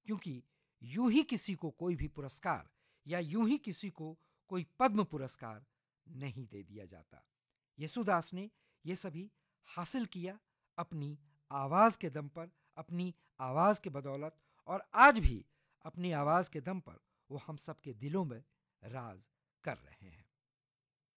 क्योंकि यूं ही किसी को कोई भी पुरस्कार या यूं ही किसी को कोई पद्म पुरस्कार नहीं दे दिया जाता। यीशुदास ने ये सभी हासिल किया अपनी आवाज के दम पर, अपनी आवाज के बदौलत, और आज भी अपनी आवाज के दम पर वो हम सबके दिलों में राज कर रहे हैं।